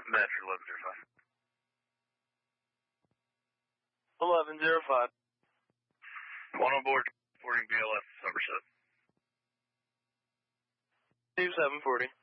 Medford 1105. 1105. One on board, reporting BLS Somerset. 2740.